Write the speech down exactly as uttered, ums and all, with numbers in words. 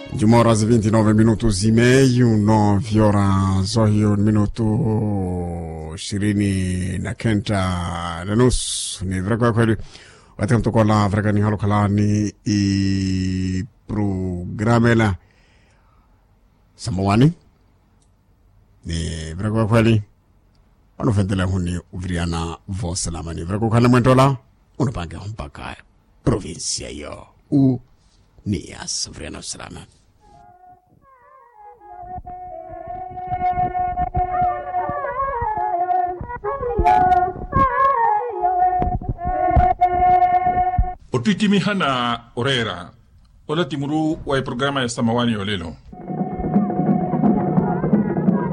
Uma hora e vinte e nove minutos e meio, nove horas hiyo minuto ishirini na kenda na nusu. Ni vile kwa kweli katika mtoko la Afrika ni halokalani i programela Samawani. Ni vile kwa kweli wanofendela huni uvriana vosalama. Ni vile kwa kweli mwentola unapange mpaka provinsia yo u Nias uvriana vosalama. Otuitimi hana orera ola timuru wa programa ya Samawani olelo